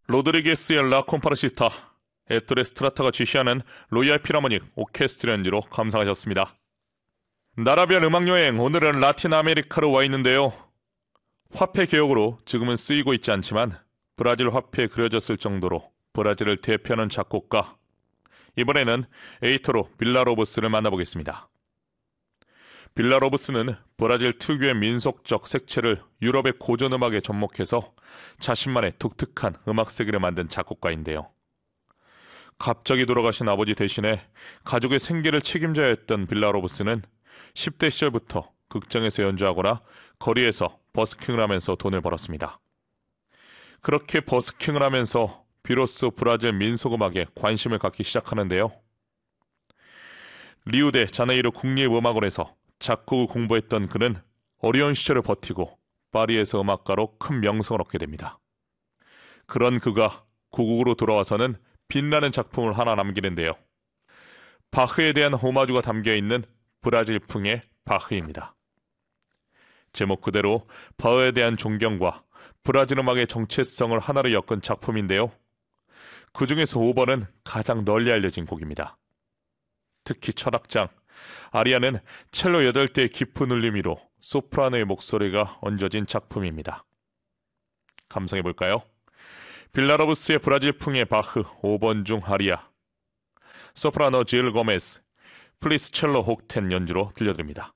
로드리게스의 라 콤파르시타, 에토레 스트라타가 지휘하는 로얄 필하모닉 오케스트라 연주로 감상하셨습니다. 나라별 음악여행, 오늘은 라틴 아메리카로 와 있는데요. 화폐 개혁으로 지금은 쓰이고 있지 않지만 브라질 화폐에 그려졌을 정도로 브라질을 대표하는 작곡가, 이번에는 에이토로 빌라로브스를 만나보겠습니다. 빌라로브스는 브라질 특유의 민속적 색채를 유럽의 고전음악에 접목해서 자신만의 독특한 음악 세계를 만든 작곡가인데요. 갑자기 돌아가신 아버지 대신에 가족의 생계를 책임져야 했던 빌라로브스는 10대 시절부터 극장에서 연주하거나 거리에서 버스킹을 하면서 돈을 벌었습니다. 그렇게 버스킹을 하면서 비로소 브라질 민속음악에 관심을 갖기 시작하는데요. 리우데 자네이루 국립음악원에서 작곡을 공부했던 그는 어려운 시절을 버티고 파리에서 음악가로 큰 명성을 얻게 됩니다. 그런 그가 고국으로 돌아와서는 빛나는 작품을 하나 남기는데요. 바흐에 대한 호마주가 담겨있는 브라질풍의 바흐입니다. 제목 그대로 바흐에 대한 존경과 브라질 음악의 정체성을 하나로 엮은 작품인데요. 그 중에서 5번은 가장 널리 알려진 곡입니다. 특히 첫 악장 아리아는 첼로 8대의 깊은 울림으로 소프라노의 목소리가 얹어진 작품입니다. 감상해볼까요? 빌라로브스의 브라질풍의 바흐 5번 중 아리아, 소프라노 질 고메스, 플리스 첼로 혹텐 연주로 들려드립니다.